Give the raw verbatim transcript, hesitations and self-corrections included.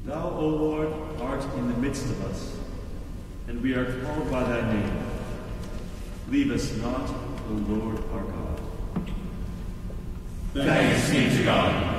Thou, O Lord, art in the midst of us, and we are called by thy name. Leave us not, O Lord our God. Thanks be to God.